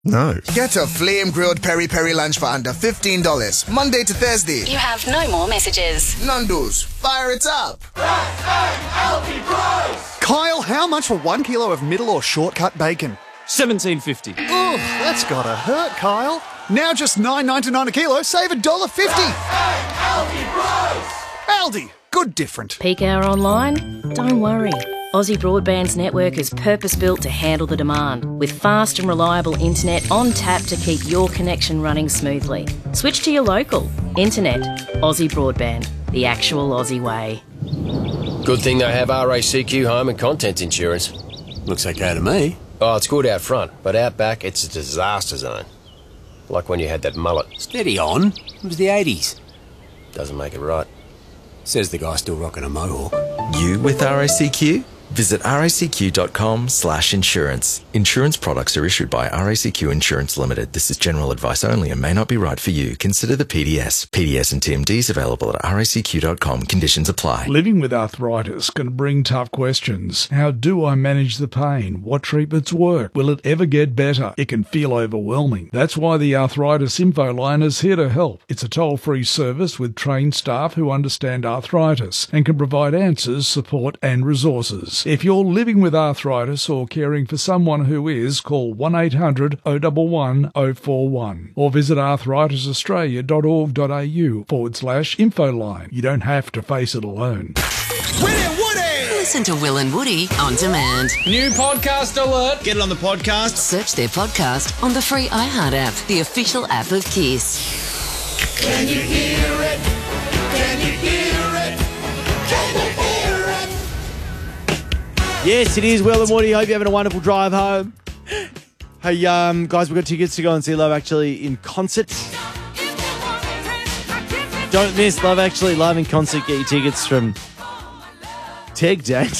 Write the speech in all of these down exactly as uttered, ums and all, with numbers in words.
No. Get a flame-grilled peri-peri lunch for under fifteen dollars, Monday to Thursday. You have no more messages. Nando's, fire it up. Kyle, how much for one kilo of middle or shortcut bacon? seventeen fifty. Oh, that's gotta hurt, Kyle. Now just nine ninety-nine a kilo, save one dollar fifty. Aldi, good different. Peak hour online? Don't worry. Aussie Broadband's network is purpose-built to handle the demand, with fast and reliable internet on tap to keep your connection running smoothly. Switch to your local. Internet. Aussie Broadband. The actual Aussie way. Good thing they have R A C Q home and contents insurance. Looks okay to me. Oh, it's good out front, but out back, it's a disaster zone. Like when you had that mullet. Steady on. It was the eighties. Doesn't make it right. Says the guy still rocking a mohawk. You with R A C Q? Visit racq.com slash insurance. Insurance products are issued by R A C Q Insurance Limited. This is general advice only and may not be right for you. Consider the P D S. P D S and T M Ds available at R A C Q dot com. Conditions apply. Living with arthritis can bring tough questions. How do I manage the pain? What treatments work? Will it ever get better? It can feel overwhelming. That's why the Arthritis Info Line is here to help. It's a toll-free service with trained staff who understand arthritis and can provide answers, support and resources. If you're living with arthritis or caring for someone who is, call one eight hundred oh one one oh four one or visit arthritisaustralia.org.au forward slash info line. You don't have to face it alone. Willie and Woody! Listen to Will and Woody on demand. New podcast alert. Get it on the podcast. Search their podcast on the free iHeart app, the official app of Kiss. Can you hear it? Can you hear it? Can you hear it? Yes, it is Will and Woody. Hope you're having a wonderful drive home. Hey, um, guys, we've got tickets to go and see Love Actually in concert. Don't miss Love Actually live in concert. Get your tickets from T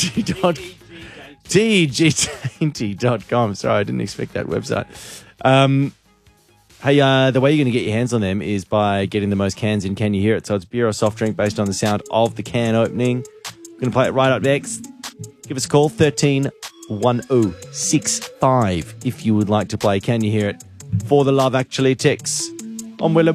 E G dainty dot com. Sorry, I didn't expect that website. Um, hey, uh, the way you're going to get your hands on them is by getting the most cans in Can You Hear It? So it's beer or soft drink based on the sound of the can opening. We're going to play it right up next. Give us a call, thirteen one oh six five, if you would like to play Can You Hear It for the Love Actually text on Will.